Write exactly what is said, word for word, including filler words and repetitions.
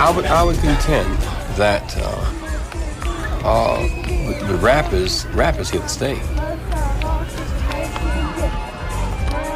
I would I would contend that uh, uh, the, the rap is rap is here to stay.